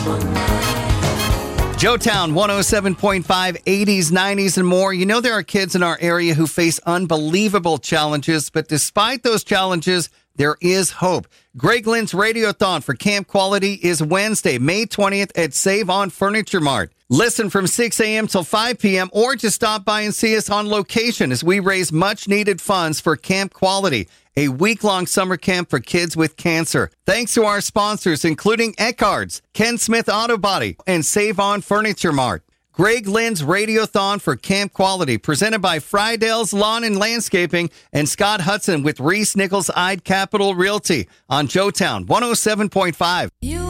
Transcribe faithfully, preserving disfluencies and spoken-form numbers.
Joetown one oh seven point five, eighties, nineties, and more. You know there are kids in our area who face unbelievable challenges, but despite those challenges, there is hope. Greg Lynn's Radiothon for Camp Quality is Wednesday, May twentieth at Save On Furniture Mart. Listen from six a.m. till five p.m. or just stop by and see us on location as we raise much-needed funds for Camp Quality, a week-long summer camp for kids with cancer. Thanks to our sponsors, including Eckhart's, Ken Smith Auto Body, and Save On Furniture Mart. Greg Lynn's Radiothon for Camp Quality, presented by Friedell's Lawn and Landscaping and Scott Hudson with Reese Nichols Ide Capital Realty on Joetown one oh seven point five. You